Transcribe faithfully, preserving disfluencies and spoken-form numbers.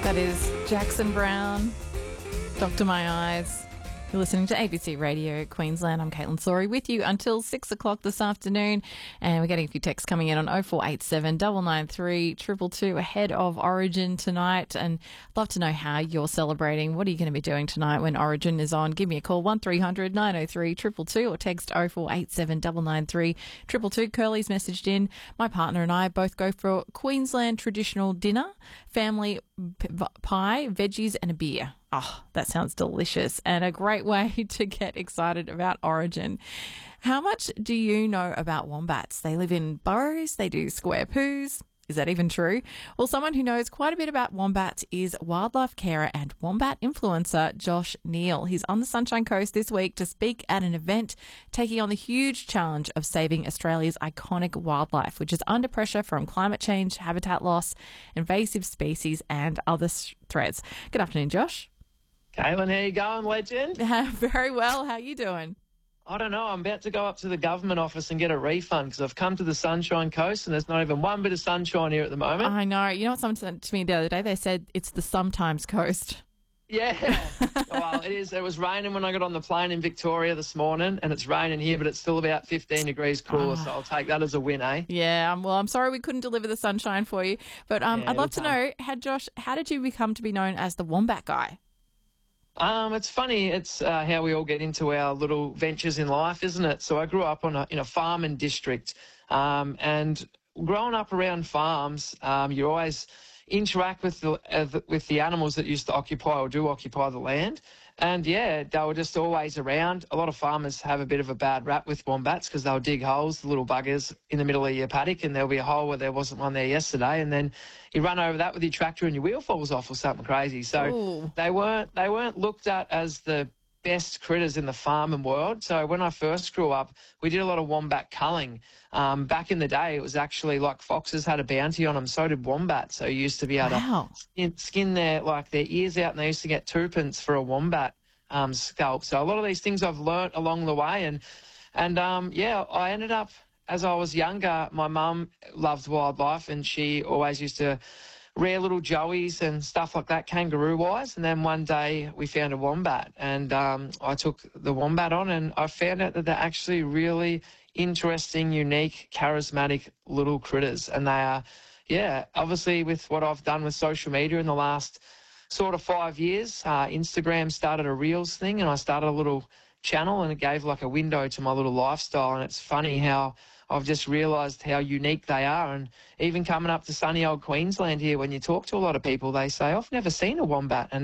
That is Jackson Brown, Doctor My Eyes. You're listening to A B C Radio Queensland. I'm Caitlin Sorey with you until six o'clock this afternoon. And we're getting a few texts coming in on oh four eight seven, nine nine three, two two two ahead of Origin tonight. And I'd love to know how you're celebrating. What are you going to be doing tonight when Origin is on? Give me a call, one three hundred, nine oh three, two two two, or text oh four eight seven, nine nine three, two two two. Curly's messaged in. My partner and I both go for Queensland traditional dinner, family p- pie, veggies and a beer. Oh, that sounds delicious and a great way to get excited about Origin. How much do you know about wombats? They live in burrows, they do square poos. Is that even true? Well, someone who knows quite a bit about wombats is wildlife carer and wombat influencer Josh Neal. He's on the Sunshine Coast this week to speak at an event taking on the huge challenge of saving Australia's iconic wildlife, which is under pressure from climate change, habitat loss, invasive species and other threats. Good afternoon, Josh. Caitlin, how you going, legend? Very well. How you doing? I don't know. I'm about to go up to the government office and get a refund because I've come to the Sunshine Coast and there's not even one bit of sunshine here at the moment. I know. You know what someone said to me the other day? They said it's the sometimes coast. Yeah. Well, it is. It was raining when I got on the plane in Victoria this morning, and it's raining here, but it's still about fifteen degrees cooler, oh. So I'll take that as a win, eh? Yeah. Um, well, I'm sorry we couldn't deliver the sunshine for you, but um, yeah, I'd love to done. know, how, Josh, how did you become to be known as the Wombat Guy? Um, it's funny. It's uh, how we all get into our little ventures in life, isn't it? So I grew up on a, in a farming district, um, and growing up around farms, um, you always interact with the uh, with the animals that used to occupy or do occupy the land. And, yeah, they were just always around. A lot of farmers have a bit of a bad rap with wombats because they'll dig holes, the little buggers, in the middle of your paddock, and there'll be a hole where there wasn't one there yesterday, and then you run over that with your tractor and your wheel falls off or something crazy. So Ooh. they weren't they weren't looked at as the best critters in the farming world. So when I first grew up, we did a lot of wombat culling. Um, back in the day, it was actually like foxes had a bounty on them, so did wombats. So you used to be able wow. to skin, skin their, like, their ears out, and they used to get twopence for a wombat um, scalp. So a lot of these things I've learnt along the way. And, and um, yeah, I ended up, as I was younger, my mum loved wildlife, and she always used to rare little joeys and stuff like that, kangaroo-wise. And then one day we found a wombat, and um, I took the wombat on, and I found out that they're actually really interesting, unique, charismatic little critters. And they are, yeah, obviously with what I've done with social media in the last sort of five years, uh, Instagram started a Reels thing, and I started a little channel, and it gave like a window to my little lifestyle. And it's funny how I've just realised how unique they are. And even coming up to sunny old Queensland here, when you talk to a lot of people, they say, I've never seen a wombat. And